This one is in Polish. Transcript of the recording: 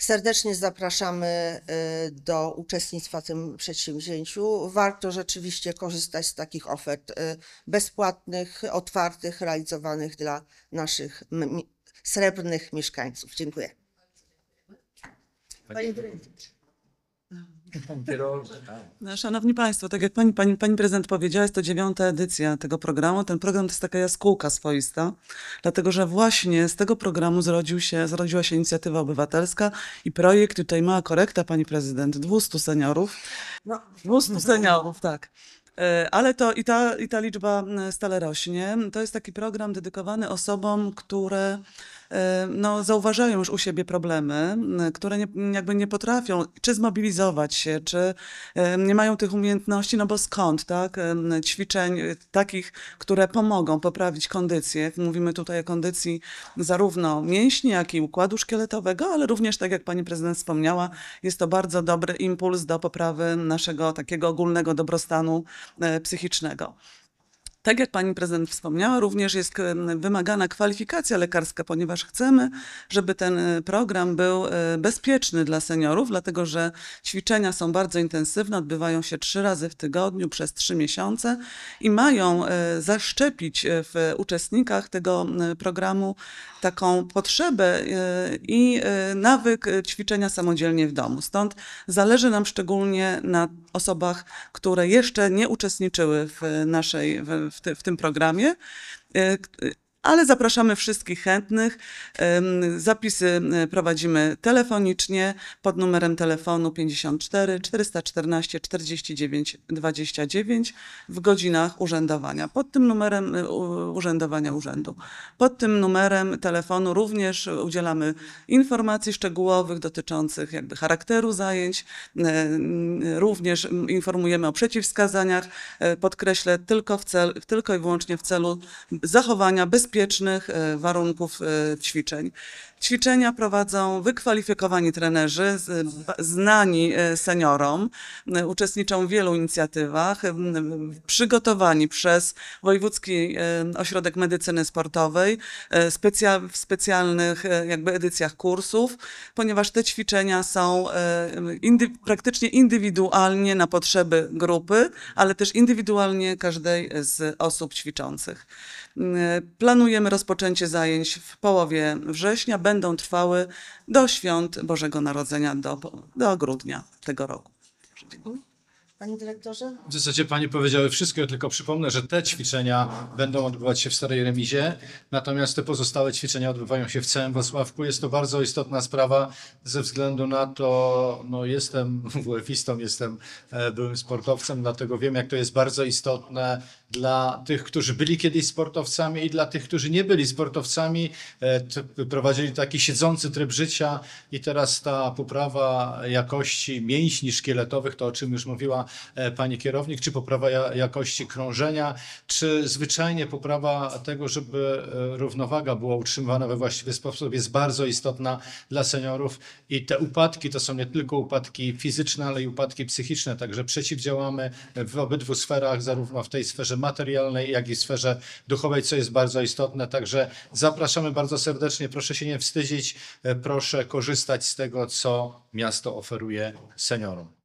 Serdecznie zapraszamy do uczestnictwa w tym przedsięwzięciu. Warto rzeczywiście korzystać z takich ofert bezpłatnych, otwartych, realizowanych dla naszych srebrnych mieszkańców. Dziękuję. Szanowni Państwo, tak jak pani prezydent powiedziała, jest to 9. edycja tego programu. Ten program to jest taka jaskółka swoista, dlatego że właśnie z tego programu zrodziła się inicjatywa obywatelska i projekt, tutaj mała korekta pani prezydent, 200 seniorów. No, 200 seniorów, tak. Ale to i ta liczba stale rośnie. To jest taki program dedykowany osobom, które zauważają już u siebie problemy, które jakby nie potrafią czy zmobilizować się, czy nie mają tych umiejętności, no bo skąd, tak? Ćwiczeń takich, które pomogą poprawić kondycję. Mówimy tutaj o kondycji zarówno mięśni, jak i układu szkieletowego, ale również, tak jak pani prezydent wspomniała, jest to bardzo dobry impuls do poprawy naszego takiego ogólnego dobrostanu psychicznego. Tak jak pani prezydent wspomniała, również jest wymagana kwalifikacja lekarska, ponieważ chcemy, żeby ten program był bezpieczny dla seniorów, dlatego że ćwiczenia są bardzo intensywne, odbywają się 3 razy w tygodniu przez 3 miesiące i mają zaszczepić w uczestnikach tego programu taką potrzebę i nawyk ćwiczenia samodzielnie w domu. Stąd zależy nam szczególnie na osobach, które jeszcze nie uczestniczyły w tym programie, ale zapraszamy wszystkich chętnych. Zapisy prowadzimy telefonicznie pod numerem telefonu 54 414 49 29 w godzinach urzędowania. Pod tym numerem urzędowania urzędu. Pod tym numerem telefonu również udzielamy informacji szczegółowych dotyczących jakby charakteru zajęć. Również informujemy o przeciwwskazaniach. Podkreślę, tylko i wyłącznie w celu zachowania bezpiecznych warunków ćwiczeń. Ćwiczenia prowadzą wykwalifikowani trenerzy, znani seniorom, uczestniczą w wielu inicjatywach, przygotowani przez Wojewódzki Ośrodek Medycyny Sportowej, w specjalnych jakby edycjach kursów, ponieważ te ćwiczenia są praktycznie indywidualnie na potrzeby grupy, ale też indywidualnie każdej z osób ćwiczących. Planujemy rozpoczęcie zajęć w połowie września. Będą trwały do świąt Bożego Narodzenia, do grudnia tego roku. Panie dyrektorze? W zasadzie pani powiedziały wszystko, ja tylko przypomnę, że te ćwiczenia będą odbywać się w Starej Remizie, natomiast te pozostałe ćwiczenia odbywają się w całym Włocławku. Jest to bardzo istotna sprawa ze względu na to, jestem WF-istą, jestem byłym sportowcem, dlatego wiem, jak to jest bardzo istotne dla tych, którzy byli kiedyś sportowcami i dla tych, którzy nie byli sportowcami, prowadzili taki siedzący tryb życia i teraz ta poprawa jakości mięśni szkieletowych, to o czym już mówiła pani kierownik, czy poprawa jakości krążenia, czy zwyczajnie poprawa tego, żeby równowaga była utrzymywana we właściwy sposób, jest bardzo istotna dla seniorów i te upadki to są nie tylko upadki fizyczne, ale i upadki psychiczne, także przeciwdziałamy w obydwu sferach, zarówno w tej sferze materialnej, jak i w sferze duchowej, co jest bardzo istotne, także zapraszamy bardzo serdecznie, proszę się nie wstydzić, proszę korzystać z tego, co miasto oferuje seniorom.